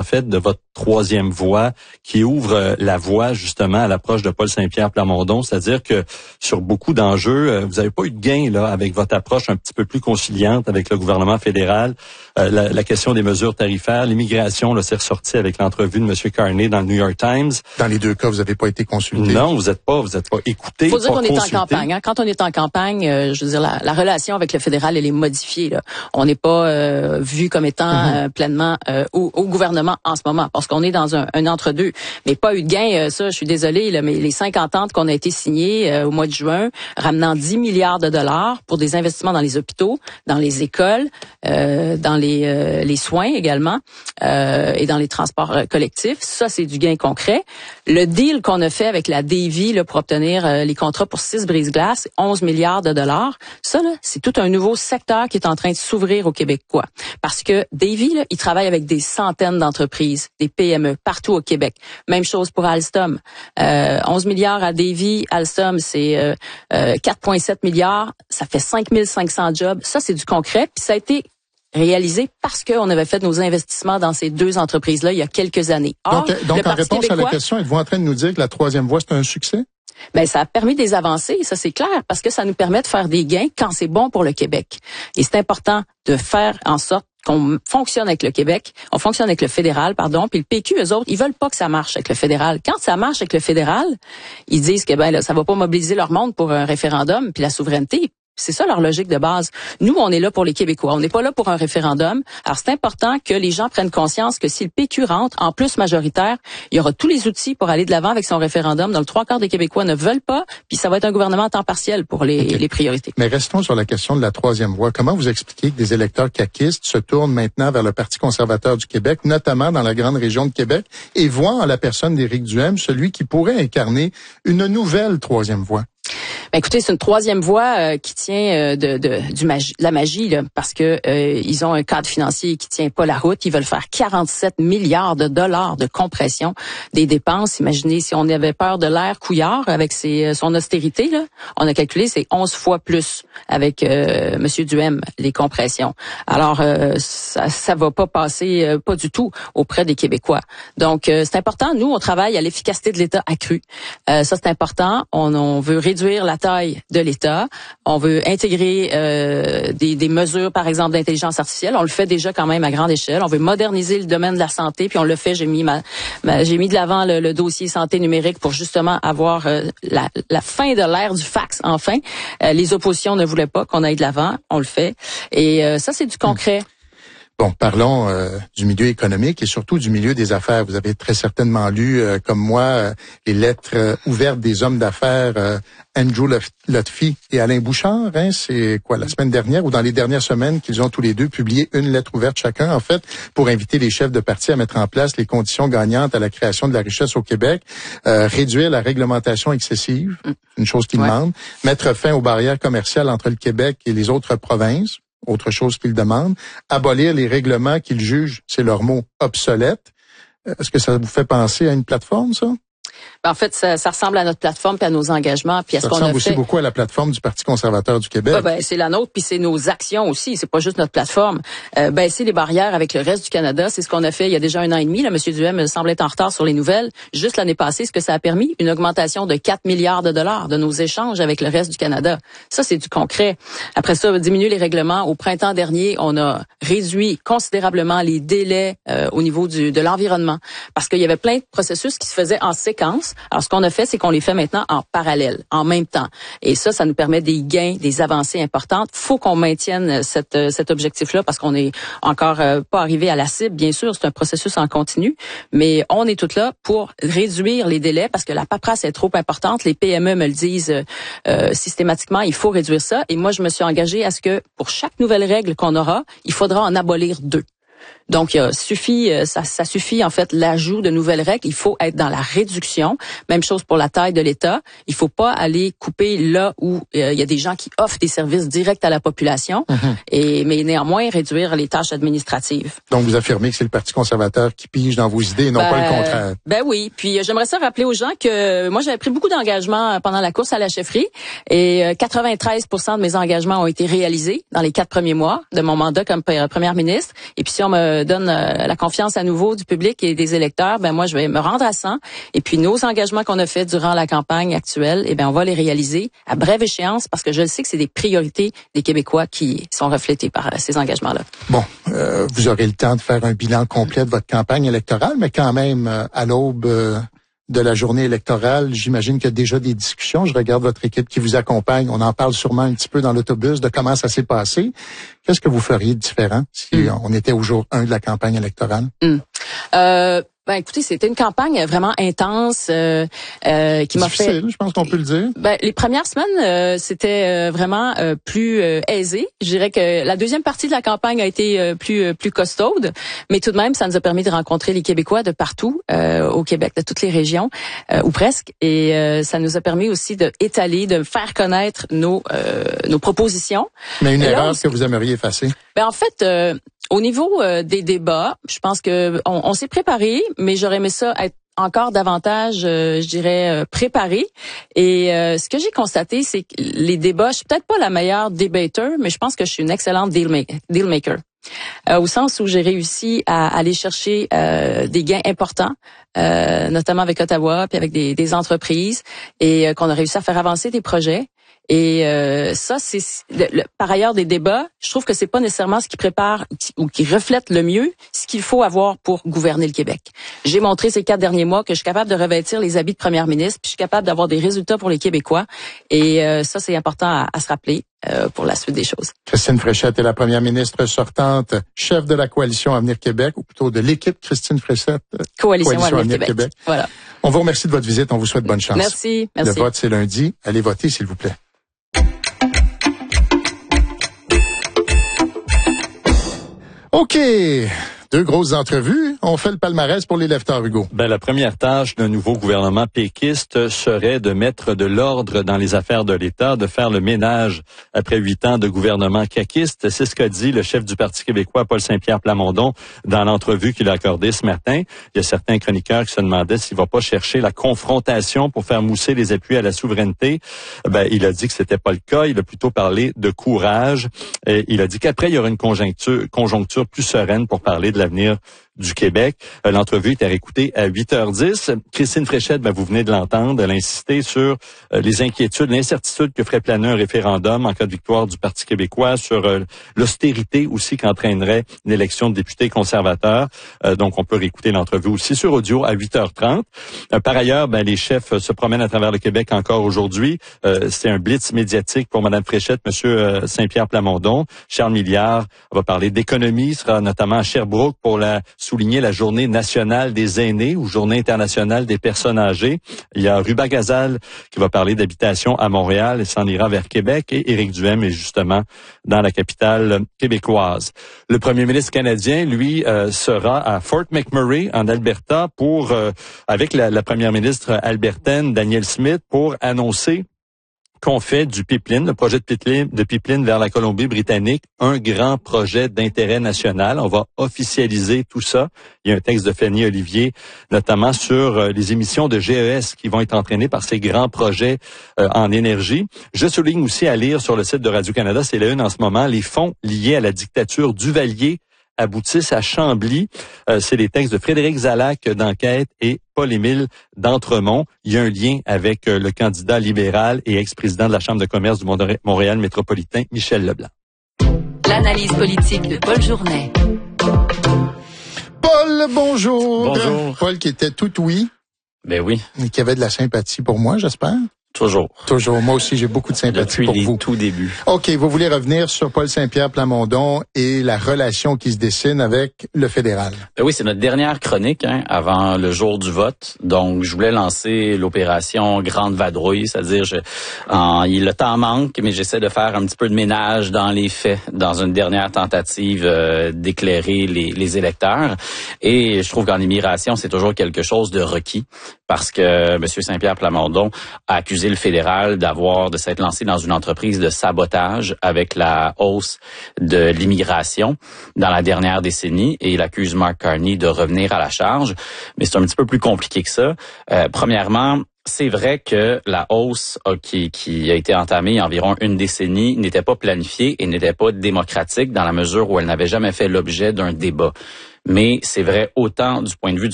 fait, de votre troisième voie qui ouvre la voie, justement, à l'approche de Paul Saint-Pierre Plamondon. C'est-à-dire que sur beaucoup d'enjeux, vous n'avez pas eu de gain, là, avec votre approche un petit peu plus conciliante avec le gouvernement fédéral. La question des mesures tarifaires, l'immigration, là, c'est ressorti avec l'entrevue de M. Carney dans le New York Times. Dans les deux cas, vous n'avez pas été consulté. Non, vous n'êtes pas écouté. Il faut dire qu'on est en campagne. Hein. Quand on est en campagne, je veux dire, la relation avec le fédéral, elle est modifiée. Là. On n'est pas vu comme étant pleinement au gouvernement en ce moment, parce qu'on est dans un entre-deux. Mais pas eu de gain, ça, je suis désolée, là, mais les 50 ententes qu'on a été signées au mois de juin, ramenant 10 milliards de dollars pour des investissements dans les hôpitaux, dans les écoles, dans les soins également, et dans les transports collectifs, ça, c'est du gain concret. Le deal qu'on a fait avec la Davy là, pour obtenir les contrats pour 6 brise-glaces, 11 milliards de dollars, ça, là, c'est tout un nouveau secteur qui est en train de s'ouvrir aux Québécois. Parce que Davy, là, il travaille avec des centaines d'entreprises, des PME, partout au Québec. Même chose pour Alstom. 11 milliards à Davy, Alstom, c'est 4,7 milliards, ça fait 5500 jobs. Ça, c'est du concret, puis ça a été réalisé parce qu'on avait fait nos investissements dans ces deux entreprises-là il y a quelques années. Or, donc en réponse à la question, êtes-vous en train de nous dire que la troisième voie, c'est un succès? Ben, ça a permis des avancées, ça c'est clair, parce que ça nous permet de faire des gains quand c'est bon pour le Québec. Et c'est important de faire en sorte qu'on fonctionne avec le Québec, on fonctionne avec le fédéral, puis le PQ, eux autres, ils veulent pas que ça marche avec le fédéral. Quand ça marche avec le fédéral, ils disent que ben là, ça va pas mobiliser leur monde pour un référendum puis la souveraineté. C'est ça leur logique de base. Nous, on est là pour les Québécois. On n'est pas là pour un référendum. Alors, c'est important que les gens prennent conscience que si le PQ rentre, en plus majoritaire, il y aura tous les outils pour aller de l'avant avec son référendum. Donc, le 3/4 des Québécois ne veulent pas, puis ça va être un gouvernement à temps partiel pour les priorités. Mais restons sur la question de la troisième voie. Comment vous expliquez que des électeurs caquistes se tournent maintenant vers le Parti conservateur du Québec, notamment dans la grande région de Québec, et voient en la personne d'Éric Duhaime celui qui pourrait incarner une nouvelle troisième voie? Ben écoutez, c'est une troisième voie qui tient de la magie là, parce que ils ont un cadre financier qui tient pas la route. Ils veulent faire 47 milliards de dollars de compression des dépenses. Imaginez si on avait peur de l'air Couillard avec son austérité là, on a calculé c'est 11 fois plus avec Monsieur Duhaime les compressions. Alors ça va pas passer pas du tout auprès des Québécois. Donc c'est important. Nous on travaille à l'efficacité de l'État accrue. Ça c'est important. On veut réduire la taille de l'État. On veut intégrer des mesures, par exemple, d'intelligence artificielle. On le fait déjà quand même à grande échelle. On veut moderniser le domaine de la santé, puis on le fait. J'ai mis de l'avant le dossier santé numérique pour justement avoir la fin de l'ère du fax, enfin. Les oppositions ne voulaient pas qu'on aille de l'avant. On le fait. Et ça, c'est du concret. Bon, parlons du milieu économique et surtout du milieu des affaires. Vous avez très certainement lu, comme moi, les lettres ouvertes des hommes d'affaires Andrew Lutfi et Alain Bouchard. Hein, c'est quoi, la semaine dernière ou dans les dernières semaines qu'ils ont tous les deux publié une lettre ouverte chacun, en fait, pour inviter les chefs de parti à mettre en place les conditions gagnantes à la création de la richesse au Québec, réduire la réglementation excessive, une chose qu'ils demandent, mettre fin aux barrières commerciales entre le Québec et les autres provinces, autre chose qu'ils demandent, abolir les règlements qu'ils jugent, c'est leur mot, obsolètes. Est-ce que ça vous fait penser à une plateforme, ça? En fait, ça ressemble à notre plateforme puis à nos engagements puis à ce qu'on a fait. Ça ressemble aussi beaucoup à la plateforme du Parti conservateur du Québec. C'est la nôtre puis c'est nos actions aussi. C'est pas juste notre plateforme. Baisser les barrières avec le reste du Canada, c'est ce qu'on a fait il y a déjà 1 an et demi. Là, M. Duhaime semble être en retard sur les nouvelles. Juste l'année passée, ce que ça a permis, une augmentation de 4 milliards de dollars de nos échanges avec le reste du Canada. Ça, c'est du concret. Après ça, diminuer les règlements. Au printemps dernier, on a réduit considérablement les délais au niveau de l'environnement parce qu'il y avait plein de processus qui se faisaient en séquence. Alors, ce qu'on a fait, c'est qu'on les fait maintenant en parallèle, en même temps. Et ça nous permet des gains, des avancées importantes. Faut qu'on maintienne cet objectif-là parce qu'on est encore pas arrivé à la cible. Bien sûr, c'est un processus en continu, mais on est toutes là pour réduire les délais parce que la paperasse est trop importante. Les PME me le disent systématiquement, il faut réduire ça. Et moi, je me suis engagée à ce que pour chaque nouvelle règle qu'on aura, il faudra en abolir 2. Donc, ça suffit en fait l'ajout de nouvelles règles. Il faut être dans la réduction. Même chose pour la taille de l'État. Il faut pas aller couper là où il y a des gens qui offrent des services directs à la population, mais néanmoins réduire les tâches administratives. Donc, vous affirmez que c'est le Parti conservateur qui pige dans vos idées et non pas le contraire. Ben oui. Puis j'aimerais ça rappeler aux gens que moi j'avais pris beaucoup d'engagements pendant la course à la chefferie et 93% de mes engagements ont été réalisés dans les 4 premiers mois de mon mandat comme première ministre. Et puis si on me donne la confiance à nouveau du public et des électeurs, ben moi je vais me rendre à 100. Et puis nos engagements qu'on a faits durant la campagne actuelle, eh ben on va les réaliser à brève échéance parce que je le sais que c'est des priorités des Québécois qui sont reflétées par ces engagements-là. Bon, vous aurez le temps de faire un bilan complet de votre campagne électorale, mais quand même, à l'aube de la journée électorale, j'imagine qu'il y a déjà des discussions. Je regarde votre équipe qui vous accompagne. On en parle sûrement un petit peu dans l'autobus de comment ça s'est passé. Qu'est-ce que vous feriez de différent si on était au jour 1 de la campagne électorale? Ben écoutez, c'était une campagne vraiment intense qui m'a fait difficile, je pense qu'on peut le dire. Ben les premières semaines c'était vraiment plus aisé. Je dirais que la deuxième partie de la campagne a été plus costaude, mais tout de même ça nous a permis de rencontrer les Québécois de partout au Québec, de toutes les régions ou presque, et ça nous a permis aussi de étaler, de faire connaître nos propositions. Mais une erreur que vous aimeriez effacer? Ben en fait au niveau des débats, je pense que on s'est préparé, mais j'aurais aimé ça être encore davantage, je dirais, préparé. Et ce que j'ai constaté, c'est que les débats, je suis peut-être pas la meilleure debater, mais je pense que je suis une excellente dealmaker. Au sens où j'ai réussi à aller chercher des gains importants, notamment avec Ottawa, puis avec des entreprises, et qu'on a réussi à faire avancer des projets. Et ça, c'est par ailleurs des débats. Je trouve que c'est pas nécessairement ce qui prépare ou qui reflète le mieux ce qu'il faut avoir pour gouverner le Québec. J'ai montré ces 4 derniers mois que je suis capable de revêtir les habits de première ministre, puis je suis capable d'avoir des résultats pour les Québécois. Et ça, c'est important à se rappeler pour la suite des choses. Christine Fréchette est la première ministre sortante, chef de la Coalition Avenir Québec, ou plutôt de l'équipe Christine Fréchette. Coalition Avenir Québec. Voilà. On vous remercie de votre visite. On vous souhaite bonne chance. Merci. Le vote, c'est lundi. Allez voter, s'il vous plaît. OK. 2 grosses entrevues. On fait le palmarès pour l'électeur, Hugo. Ben, la première tâche d'un nouveau gouvernement péquiste serait de mettre de l'ordre dans les affaires de l'État, de faire le ménage après 8 ans de gouvernement caquiste. C'est ce qu'a dit le chef du Parti québécois, Paul Saint-Pierre Plamondon, dans l'entrevue qu'il a accordée ce matin. Il y a certains chroniqueurs qui se demandaient s'il va pas chercher la confrontation pour faire mousser les appuis à la souveraineté. Ben, il a dit que c'était pas le cas. Il a plutôt parlé de courage. Et il a dit qu'après, il y aura une conjoncture plus sereine pour parler de l'avenir du Québec. L'entrevue est à réécouter à 8h10. Christine Fréchette, vous venez de l'entendre, elle a insisté sur les inquiétudes, l'incertitude que ferait planer un référendum en cas de victoire du Parti québécois, sur l'austérité aussi qu'entraînerait une élection de députés conservateurs. Donc, on peut réécouter l'entrevue aussi sur audio à 8h30. Par ailleurs, les chefs se promènent à travers le Québec encore aujourd'hui. C'est un blitz médiatique pour Mme Fréchette, M. Saint-Pierre Plamondon. Charles Milliard va parler d'économie, sera notamment à Sherbrooke pour souligner la journée nationale des aînés ou journée internationale des personnes âgées. Il y a Ruba Gazal qui va parler d'habitation à Montréal et s'en ira vers Québec, et Éric Duhem est justement dans la capitale québécoise. Le premier ministre canadien, lui, sera à Fort McMurray en Alberta pour avec la première ministre albertaine Danielle Smith pour annoncer qu'on fait du pipeline, le projet de pipeline vers la Colombie-Britannique, un grand projet d'intérêt national. On va officialiser tout ça. Il y a un texte de Fanny Olivier, notamment sur les émissions de GES qui vont être entraînées par ces grands projets en énergie. Je souligne aussi à lire sur le site de Radio-Canada, c'est la une en ce moment, les fonds liés à la dictature Duvalier aboutissent à Chambly. C'est les textes de Frédéric Zalac d'Enquête et Paul-Émile d'Entremont. Il y a un lien avec le candidat libéral et ex-président de la Chambre de commerce du Montréal métropolitain, Michel Leblanc. L'analyse politique de Paul Journet. Paul, bonjour. Bonjour. Paul qui était tout oui. Ben oui. Et qui avait de la sympathie pour moi, j'espère. Toujours. Toujours. Moi aussi, j'ai beaucoup de sympathie pour vous. Depuis les tout débuts. OK, vous voulez revenir sur Paul Saint-Pierre Plamondon et la relation qui se dessine avec le fédéral. Ben oui, c'est notre dernière chronique avant le jour du vote. Donc, je voulais lancer l'opération Grande Vadrouille, c'est-à-dire le temps manque, mais j'essaie de faire un petit peu de ménage dans les faits, dans une dernière tentative d'éclairer les électeurs. Et je trouve qu'en immigration, c'est toujours quelque chose de requis, parce que M. Saint-Pierre Plamondon a accusé le fédéral de s'être lancé dans une entreprise de sabotage avec la hausse de l'immigration dans la dernière décennie, et il accuse Mark Carney de revenir à la charge. Mais c'est un petit peu plus compliqué que ça. Premièrement, c'est vrai que la hausse qui a été entamée il y a environ une décennie n'était pas planifiée et n'était pas démocratique dans la mesure où elle n'avait jamais fait l'objet d'un débat. Mais c'est vrai autant du point de vue du